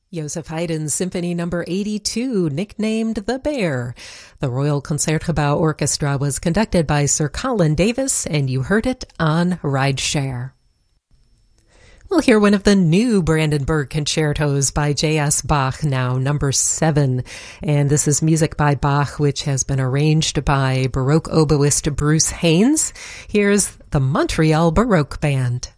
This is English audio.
Joseph Haydn's Symphony No. 82, nicknamed The Bear. The Royal Concertgebouw Orchestra was conducted by Sir Colin Davis, and you heard it on Rideshare. We'll hear one of the new Brandenburg concertos by J.S. Bach now, No. 7. And this is music by Bach, which has been arranged by Baroque oboist Bruce Haynes. Here's the Montreal Baroque Band.